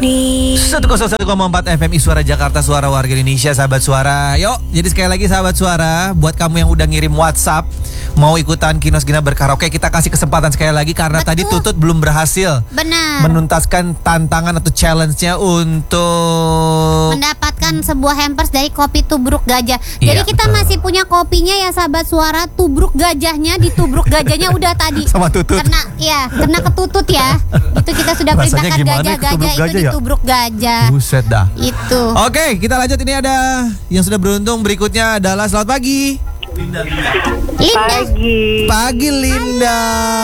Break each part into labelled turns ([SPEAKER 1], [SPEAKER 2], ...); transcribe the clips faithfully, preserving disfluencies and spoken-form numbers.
[SPEAKER 1] Nih
[SPEAKER 2] seratus satu koma empat F M I Suara Jakarta, suara warga Indonesia, sahabat suara. Yuk, jadi sekali lagi sahabat suara, buat kamu yang udah ngirim WhatsApp mau ikutan Kinos Gina berkaraoke, kita kasih kesempatan sekali lagi karena
[SPEAKER 3] Betul.
[SPEAKER 2] tadi Tutut belum berhasil
[SPEAKER 3] Benar.
[SPEAKER 2] menuntaskan tantangan atau challenge-nya untuk
[SPEAKER 3] Mendapatkan sebuah hampers dari kopi tubruk gajah. Jadi
[SPEAKER 2] Iya,
[SPEAKER 3] kita
[SPEAKER 2] betul.
[SPEAKER 3] masih punya kopinya ya sahabat suara. Tubruk gajahnya, di tubruk gajahnya udah tadi.
[SPEAKER 2] Sama Tutut.
[SPEAKER 3] Kena ya, kena ketutut ya. Itu kita sudah
[SPEAKER 2] Rasanya
[SPEAKER 3] perintahkan
[SPEAKER 2] gimana ya
[SPEAKER 3] gajah-gajah
[SPEAKER 2] ketubruk
[SPEAKER 3] itu
[SPEAKER 2] gajah ya?
[SPEAKER 3] ditubruk gajah.
[SPEAKER 2] Buset dah.
[SPEAKER 3] Itu.
[SPEAKER 2] Oke, kita lanjut. Ini ada yang sudah beruntung. Berikutnya adalah selamat pagi.
[SPEAKER 3] Linda.
[SPEAKER 1] Pagi.
[SPEAKER 2] Pagi Linda.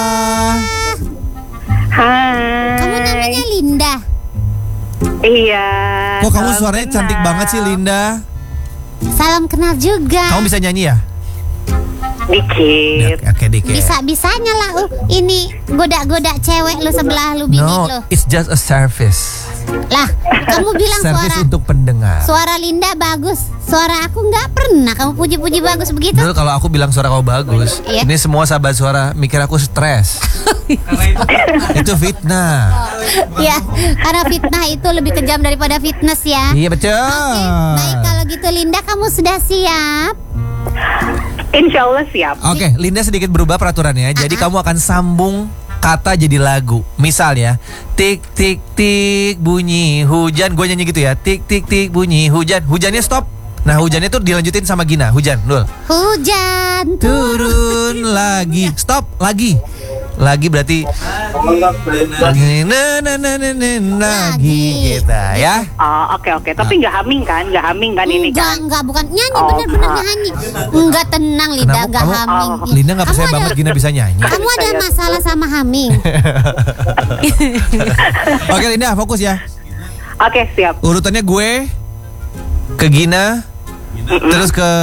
[SPEAKER 1] Hai.
[SPEAKER 3] Kamu namanya Linda.
[SPEAKER 1] Iya.
[SPEAKER 2] Kok kamu
[SPEAKER 1] salam
[SPEAKER 2] suaranya
[SPEAKER 1] kenal.
[SPEAKER 2] cantik banget sih Linda.
[SPEAKER 3] Salam kenal juga.
[SPEAKER 2] Kamu bisa nyanyi ya?
[SPEAKER 1] Dikit.
[SPEAKER 2] Oke, dikit.
[SPEAKER 3] Bisa-bisanya lah. Uh, ini goda-goda cewek lu sebelah lu bini
[SPEAKER 2] No,
[SPEAKER 3] lu.
[SPEAKER 2] it's just a service.
[SPEAKER 3] Lah, kamu bilang
[SPEAKER 2] Service
[SPEAKER 3] suara
[SPEAKER 2] untuk pendengar.
[SPEAKER 3] suara Linda bagus. Suara aku nggak pernah kamu puji-puji bagus begitu.
[SPEAKER 2] Dulu kalau aku bilang suara kau bagus,
[SPEAKER 3] Iya.
[SPEAKER 2] ini semua sahabat suara mikir aku stres. Itu fitnah.
[SPEAKER 3] Ya, karena fitnah itu lebih kejam daripada fitness ya.
[SPEAKER 2] Iya betul.
[SPEAKER 3] Oke, baik kalau gitu Linda, kamu sudah siap?
[SPEAKER 1] Insya Allah siap.
[SPEAKER 2] Oke, Linda sedikit berubah peraturannya. Jadi kamu akan sambung kata jadi lagu. Misal ya, tik tik tik bunyi hujan. Gue nyanyi gitu ya. Tik tik tik bunyi hujan. Hujannya stop. Nah, hujannya tuh dilanjutin sama Gina. Hujan, Dul.
[SPEAKER 3] Hujan
[SPEAKER 2] Turun lagi. Stop, lagi. Lagi berarti lagi na na na na na lagi gitu ya.
[SPEAKER 1] Oh, oke oke. Tapi nggak humming kan? Nggak humming kan ini
[SPEAKER 3] Enggak,
[SPEAKER 1] kan?
[SPEAKER 3] enggak, bukan nyanyi,
[SPEAKER 1] Oh,
[SPEAKER 3] bener-bener
[SPEAKER 1] enggak.
[SPEAKER 3] nyanyi. Enggak, tenang Linda,
[SPEAKER 2] Kenapa
[SPEAKER 3] enggak
[SPEAKER 2] kamu-
[SPEAKER 3] humming.
[SPEAKER 1] Oh.
[SPEAKER 2] Linda nggak
[SPEAKER 3] Kamu
[SPEAKER 2] percaya
[SPEAKER 3] ada-
[SPEAKER 2] banget Gina bisa nyanyi.
[SPEAKER 3] Kamu ada masalah sama humming.
[SPEAKER 2] Oke Linda, fokus ya.
[SPEAKER 1] Oke siap.
[SPEAKER 2] Urutannya gue ke Gina, terus ke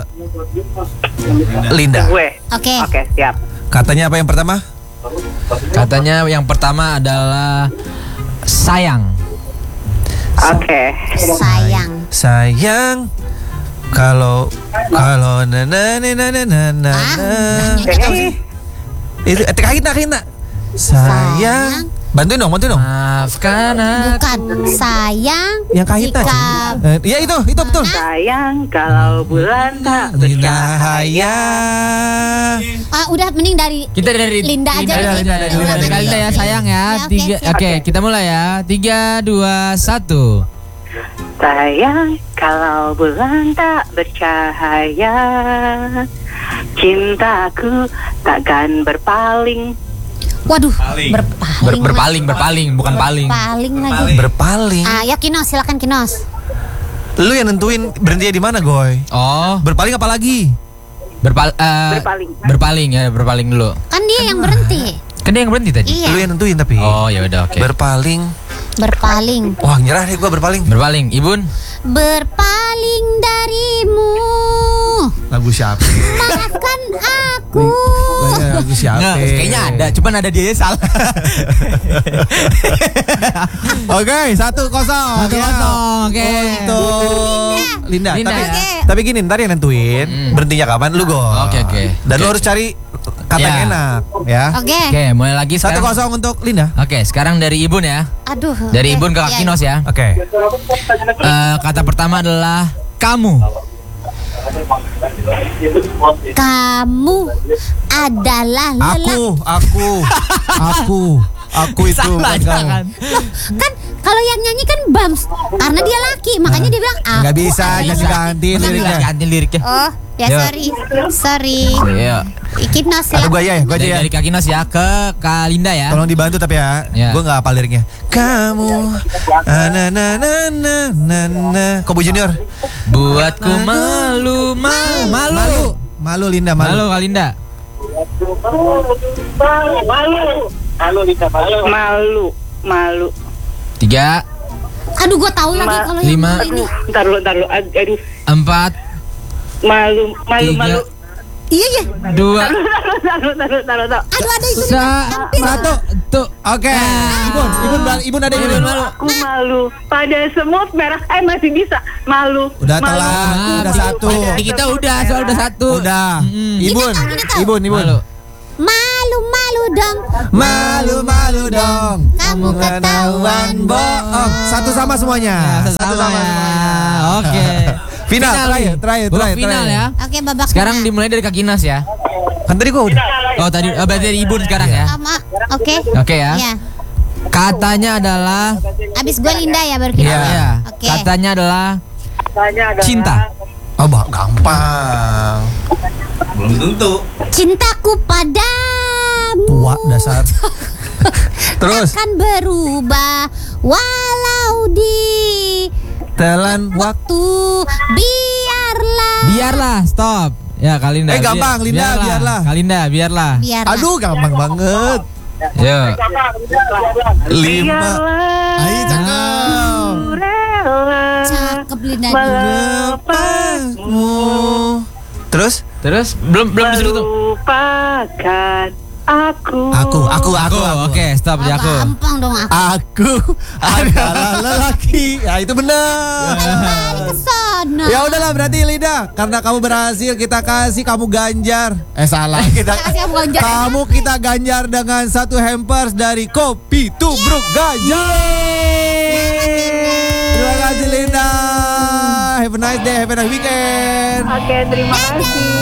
[SPEAKER 2] Linda.
[SPEAKER 1] Gue.
[SPEAKER 3] Oke.
[SPEAKER 1] Oke siap.
[SPEAKER 2] Katanya apa yang pertama?
[SPEAKER 4] Katanya yang pertama adalah sayang.
[SPEAKER 1] Oke.
[SPEAKER 3] Sayang.
[SPEAKER 2] Sayang, kalau kalau na na na na na na na.
[SPEAKER 3] Ah,
[SPEAKER 1] Eh,
[SPEAKER 2] Itu eh, kahitna kahitna. Sayang, bantuin dong, bantuin dong.
[SPEAKER 4] Maafkan aku.
[SPEAKER 3] Bukan sayang.
[SPEAKER 2] Yang kahitna.
[SPEAKER 3] jika
[SPEAKER 2] Eh, Iya itu, itu betul.
[SPEAKER 1] sayang kalau bulan tak bercahaya.
[SPEAKER 3] Ah, udah mending dari
[SPEAKER 4] Kita dari
[SPEAKER 3] Linda aja.
[SPEAKER 4] Linda,
[SPEAKER 3] deh.
[SPEAKER 4] Linda, dari Linda, dari
[SPEAKER 3] Linda.
[SPEAKER 4] Linda ya sayang ya.
[SPEAKER 3] Ya, oke,
[SPEAKER 4] Tiga,
[SPEAKER 3] siap.
[SPEAKER 4] oke, kita mulai ya. Tiga, dua, satu.
[SPEAKER 1] Sayang kalau bulan tak bercahaya, cintaku takkan berpaling.
[SPEAKER 3] Waduh,
[SPEAKER 4] Ber,
[SPEAKER 3] berpaling.
[SPEAKER 4] berpaling, berpaling, bukan paling.
[SPEAKER 3] Berpaling lagi.
[SPEAKER 2] Berpaling.
[SPEAKER 3] Ah, ya Kinos, silakan Kinos.
[SPEAKER 2] Lu yang nentuin berhenti di mana, Goy?
[SPEAKER 4] Oh,
[SPEAKER 2] Berpaling apa lagi?
[SPEAKER 4] berpal, eh,
[SPEAKER 1] Berpaling.
[SPEAKER 4] berpaling ya, berpaling dulu.
[SPEAKER 3] Kan dia yang berhenti.
[SPEAKER 4] Kan dia yang berhenti tadi.
[SPEAKER 3] Iya.
[SPEAKER 2] Lu yang nentuin tapi.
[SPEAKER 4] Oh ya udah oke.
[SPEAKER 2] Berpaling.
[SPEAKER 3] Berpaling.
[SPEAKER 2] Wah, nyerah deh gua berpaling.
[SPEAKER 4] Berpaling, Ibun.
[SPEAKER 3] Berpaling darimu.
[SPEAKER 2] Lagu siapa?
[SPEAKER 3] Maafkan aku.
[SPEAKER 2] Lagu siapa?
[SPEAKER 4] Nggak, kayaknya ada, cuman ada dia yang salah.
[SPEAKER 2] Oke, satu kosong.
[SPEAKER 4] Satu
[SPEAKER 2] Ya.
[SPEAKER 4] kosong, oke.
[SPEAKER 2] Untuk Linda.
[SPEAKER 4] Linda,
[SPEAKER 2] Tapi,
[SPEAKER 4] ya.
[SPEAKER 2] tapi gini, ntar yang nentuin
[SPEAKER 4] Hmm.
[SPEAKER 2] berhentinya kapan lu go.
[SPEAKER 4] Oke, oke.
[SPEAKER 2] Dan lu
[SPEAKER 4] Oke.
[SPEAKER 2] harus cari kata yang
[SPEAKER 4] Ya.
[SPEAKER 2] enak, ya.
[SPEAKER 3] Oke.
[SPEAKER 4] Oke, mulai lagi
[SPEAKER 2] Satu
[SPEAKER 4] sekarang.
[SPEAKER 2] kosong untuk Linda.
[SPEAKER 4] Oke, sekarang dari Ibun ya.
[SPEAKER 3] Aduh.
[SPEAKER 4] Dari
[SPEAKER 3] oke.
[SPEAKER 4] Ibun ke Kak
[SPEAKER 3] Iya,
[SPEAKER 4] Kinos ya.
[SPEAKER 2] Oke.
[SPEAKER 4] Eh, kata pertama adalah kamu.
[SPEAKER 3] Kamu adalah lelaki.
[SPEAKER 2] Aku, aku, aku, aku itu
[SPEAKER 4] Salah,
[SPEAKER 2] bukan kamu.
[SPEAKER 4] jangan.
[SPEAKER 3] Kan kalau yang nyanyi kan Bams, karena dia laki, makanya dia bilang aku.
[SPEAKER 2] Nggak bisa,
[SPEAKER 3] adalah-
[SPEAKER 2] jangan ganti
[SPEAKER 4] Masa
[SPEAKER 2] liriknya.
[SPEAKER 4] nggak ganti liriknya?
[SPEAKER 3] Oh, ya
[SPEAKER 2] Ya.
[SPEAKER 3] sorry. Sorry.
[SPEAKER 4] Iya.
[SPEAKER 3] Kinos
[SPEAKER 2] Atau
[SPEAKER 3] silakan.
[SPEAKER 2] gua aja ya, gua aja
[SPEAKER 4] Dari,
[SPEAKER 2] ya.
[SPEAKER 4] dari Kak Kinos ya ke Kak Linda ya.
[SPEAKER 2] Tolong dibantu tapi ya,
[SPEAKER 4] Ya.
[SPEAKER 2] gue nggak hafal liriknya. Kamu, ah, na na na na na na. Kobo Junior.
[SPEAKER 4] Buatku malu, malu, malu.
[SPEAKER 2] Malu, malu Linda,
[SPEAKER 4] Malu
[SPEAKER 2] malu.
[SPEAKER 4] Kak Linda.
[SPEAKER 1] Malu, malu.
[SPEAKER 4] Tiga,
[SPEAKER 3] Aduh, gua tahu lagi
[SPEAKER 1] Ma-
[SPEAKER 3] kalau yang
[SPEAKER 4] lima.
[SPEAKER 3] ini.
[SPEAKER 1] Ntar dulu, ntar dulu. Ad- Aduh,
[SPEAKER 4] empat,
[SPEAKER 1] malu, malu,
[SPEAKER 4] tiga,
[SPEAKER 1] malu.
[SPEAKER 3] Iya, iya.
[SPEAKER 4] dua,
[SPEAKER 1] Taruh, taruh, taruh, taruh.
[SPEAKER 3] Aduh, ada itu.
[SPEAKER 4] sa, satu, tuh.
[SPEAKER 2] Oke, Ibun, Ibun, Ibun ada Ibun.
[SPEAKER 1] Aku malu pada semua merah. Eh masih bisa. Malu.
[SPEAKER 2] Udah
[SPEAKER 1] malu.
[SPEAKER 2] telat,
[SPEAKER 4] Ah,
[SPEAKER 2] udah
[SPEAKER 4] di-
[SPEAKER 2] satu.
[SPEAKER 4] Di kita udah, soal udah satu.
[SPEAKER 2] Udah,
[SPEAKER 4] Mm-mm.
[SPEAKER 2] Ibun,
[SPEAKER 3] Ini tahu, ini tahu.
[SPEAKER 2] Ibun, Ibun.
[SPEAKER 4] Malu.
[SPEAKER 3] Malu, malu dong.
[SPEAKER 2] Malu, malu dong.
[SPEAKER 3] Kamu ketahuan
[SPEAKER 2] bohong. satu sama semuanya.
[SPEAKER 4] Ya, satu sama ya.
[SPEAKER 2] semuanya.
[SPEAKER 4] Oke.
[SPEAKER 2] Final,
[SPEAKER 4] nih.
[SPEAKER 2] terakhir, terakhir,
[SPEAKER 4] Babak
[SPEAKER 2] terakhir,
[SPEAKER 4] final
[SPEAKER 2] terakhir.
[SPEAKER 4] ya.
[SPEAKER 3] Oke, babak
[SPEAKER 4] Sekarang
[SPEAKER 3] final.
[SPEAKER 4] dimulai dari Kak Kinas ya.
[SPEAKER 2] Kan tadi gua udah.
[SPEAKER 4] Oh tadi, oh, berarti dari Ibu sekarang ya.
[SPEAKER 3] Sama, oke.
[SPEAKER 4] Oke ya.
[SPEAKER 3] Iya.
[SPEAKER 4] Katanya adalah
[SPEAKER 3] Abis gue Linda ya baru kita.
[SPEAKER 4] Iya. Ya.
[SPEAKER 3] Oke.
[SPEAKER 4] Katanya adalah cinta.
[SPEAKER 2] Oh, bah, gampang. Belum tentu.
[SPEAKER 3] Cintaku padamu
[SPEAKER 2] Tua dasar. Terus
[SPEAKER 3] akan berubah walau di
[SPEAKER 2] telan waktu.
[SPEAKER 3] tuh biarlah.
[SPEAKER 4] Biarlah, stop. Ya Kalinda.
[SPEAKER 2] Eh, gampang,
[SPEAKER 4] Bi-
[SPEAKER 2] Linda, biarlah.
[SPEAKER 4] Kalinda, biarlah.
[SPEAKER 3] Biarlah.
[SPEAKER 2] Aduh, gampang banget.
[SPEAKER 4] Yo.
[SPEAKER 2] Lima. Ayo, cakep.
[SPEAKER 1] Rela
[SPEAKER 3] Cakep Linda.
[SPEAKER 2] Melepasmu. Terus?
[SPEAKER 4] Terus belum belum disuruh tuh.
[SPEAKER 1] melupakan aku.
[SPEAKER 2] Aku, aku, aku,
[SPEAKER 4] Aku,
[SPEAKER 2] aku.
[SPEAKER 4] oke, stop di
[SPEAKER 3] Oh,
[SPEAKER 4] aku.
[SPEAKER 3] gampang dong aku.
[SPEAKER 2] Aku adalah lelaki. Ya, itu benar.
[SPEAKER 3] Kesana.
[SPEAKER 2] Ya udahlah, berarti Linda, karena kamu berhasil, kita kasih kamu ganjar. Eh salah, kita
[SPEAKER 3] Kasih kamu ganjar.
[SPEAKER 2] kamu kita ganjar dengan satu hampers dari Kopi Tubruk Gajah. Terima kasih Linda. Have a nice day, have a nice weekend.
[SPEAKER 1] Oke, terima kasih.